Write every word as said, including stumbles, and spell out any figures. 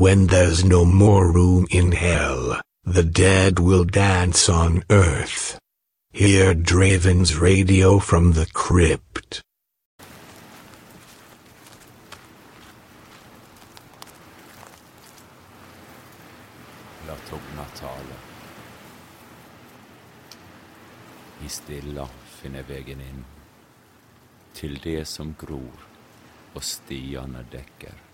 When there's no more room in hell, the dead will dance on earth. Hear Draven's radio from the crypt. La togna tale. I stilla finner vägen in till det som gror och stiarna däcker.